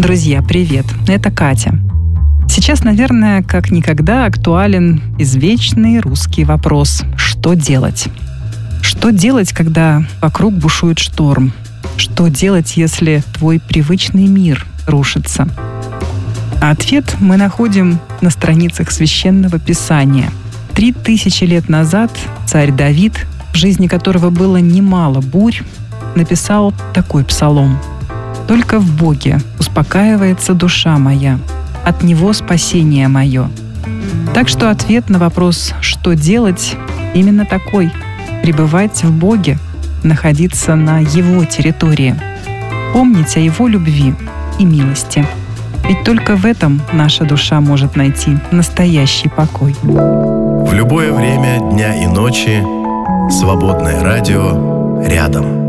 Друзья, привет! Это Катя. Сейчас, наверное, как никогда актуален извечный русский вопрос «Что делать?». Что делать, когда вокруг бушует шторм? Что делать, если твой привычный мир рушится? А ответ мы находим на страницах Священного Писания. 3000 лет назад царь Давид, в жизни которого было немало бурь, написал такой псалом: «Только в Боге успокаивается душа моя, от Него спасение мое». Так что ответ на вопрос «что делать?» именно такой: пребывать в Боге, находиться на Его территории, помнить о Его любви и милости. Ведь только в этом наша душа может найти настоящий покой. В любое время дня и ночи свободное радио рядом.